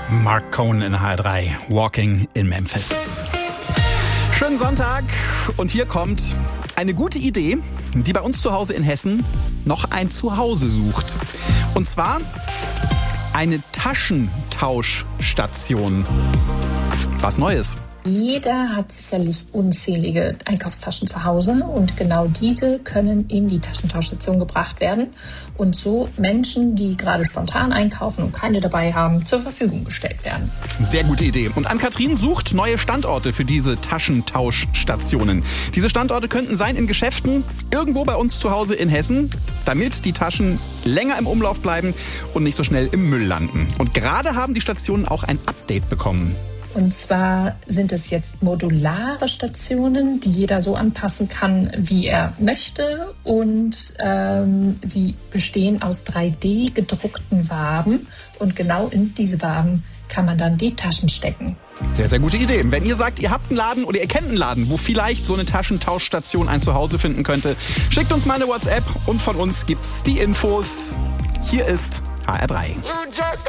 Mark Cohn in HR3, Walking in Memphis. Schönen Sonntag und hier kommt eine gute Idee, die bei uns zu Hause in Hessen noch ein Zuhause sucht. Und zwar eine Taschentauschstation. Was Neues. Jeder hat sicherlich unzählige Einkaufstaschen zu Hause und genau diese können in die Taschentauschstation gebracht werden und so Menschen, die gerade spontan einkaufen und keine dabei haben, zur Verfügung gestellt werden. Sehr gute Idee. Und Ann-Kathrin sucht neue Standorte für diese Taschentauschstationen. Diese Standorte könnten sein in Geschäften irgendwo bei uns zu Hause in Hessen, damit die Taschen länger im Umlauf bleiben und nicht so schnell im Müll landen. Und gerade haben die Stationen auch ein Update bekommen. Und zwar sind es jetzt modulare Stationen, die jeder so anpassen kann, wie er möchte. Und sie bestehen aus 3D gedruckten Waben. Und genau in diese Waben kann man dann die Taschen stecken. Sehr, sehr gute Idee. Wenn ihr sagt, ihr habt einen Laden oder ihr kennt einen Laden, wo vielleicht so eine Taschentauschstation ein Zuhause finden könnte, schickt uns mal eine WhatsApp und von uns gibt's die Infos. Hier ist HR3.